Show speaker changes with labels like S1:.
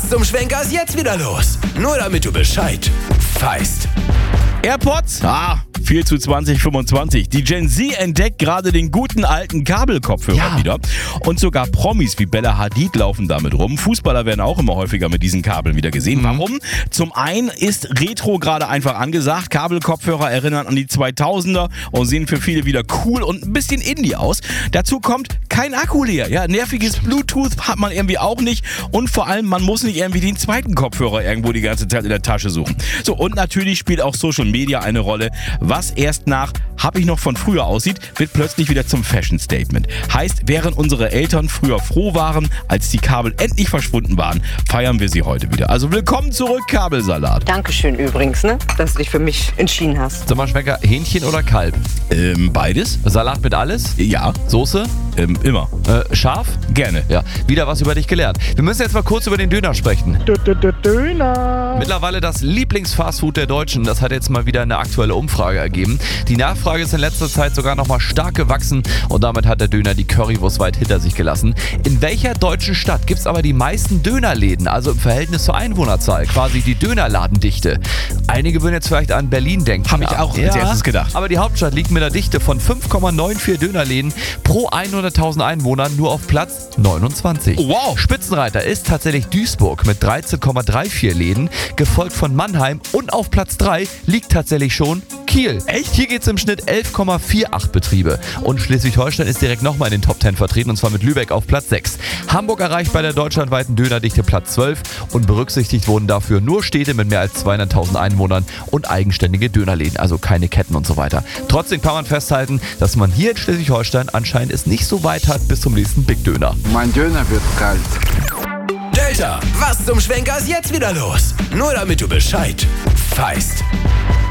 S1: Zum Schwenker ist jetzt wieder los. Nur damit du Bescheid weißt.
S2: AirPods? Viel zu 2025. Die Gen Z entdeckt gerade den guten alten Kabelkopfhörer wieder. Und sogar Promis wie Bella Hadid laufen damit rum. Fußballer werden auch immer häufiger mit diesen Kabeln wieder gesehen. Warum? Zum einen ist Retro gerade einfach angesagt. Kabelkopfhörer erinnern an die 2000er und sehen für viele wieder cool und ein bisschen Indie aus. Dazu kommt kein Akku leer. Ja, nerviges Bluetooth hat man irgendwie auch nicht. Und vor allem, man muss nicht irgendwie den zweiten Kopfhörer irgendwo die ganze Zeit in der Tasche suchen. So, und natürlich spielt auch Social Media eine Rolle. Was erst nach "hab ich noch von früher" aussieht, wird plötzlich wieder zum Fashion-Statement. Heißt, während unsere Eltern früher froh waren, als die Kabel endlich verschwunden waren, feiern wir sie heute wieder. Also willkommen zurück, Kabelsalat.
S3: Dankeschön übrigens, dass du dich für mich entschieden hast.
S4: Sag mal, Schmecker, Hähnchen oder Kalb?
S2: Beides?
S4: Salat mit alles?
S2: Ja.
S4: Soße?
S2: Immer.
S4: Scharf?
S2: Gerne.
S4: Ja, wieder was über dich gelernt. Wir müssen jetzt mal kurz über den Döner sprechen.
S5: Döner.
S4: Mittlerweile das Lieblingsfastfood der Deutschen. Das hat jetzt mal wieder eine aktuelle Umfrage ergeben. Die Nachfrage ist in letzter Zeit sogar nochmal stark gewachsen und damit hat der Döner die Currywurst weit hinter sich gelassen. In welcher deutschen Stadt gibt es aber die meisten Dönerläden, also im Verhältnis zur Einwohnerzahl, quasi die Dönerladendichte? Einige würden jetzt vielleicht an Berlin denken.
S2: Habe ich auch als erstes gedacht.
S4: Aber die Hauptstadt liegt mit einer Dichte von 5,94 Dönerläden pro 100.000 Einwohner nur auf Platz 29.
S2: Wow.
S4: Spitzenreiter ist tatsächlich Duisburg mit 13,34 Läden, gefolgt von Mannheim, und auf Platz 3 liegt tatsächlich schon Kiel.
S2: Echt?
S4: Hier geht es im Schnitt 11,48 Betriebe. Und Schleswig-Holstein ist direkt nochmal in den Top 10 vertreten, und zwar mit Lübeck auf Platz 6. Hamburg erreicht bei der deutschlandweiten Dönerdichte Platz 12 und berücksichtigt wurden dafür nur Städte mit mehr als 200.000 Einwohnern und eigenständige Dönerläden, also keine Ketten und so weiter. Trotzdem kann man festhalten, dass man hier in Schleswig-Holstein anscheinend es nicht so weit hat bis zum nächsten Big Döner.
S5: Mein Döner wird kalt.
S1: Delta, was zum Schwenker ist jetzt wieder los? Nur damit du Bescheid weißt.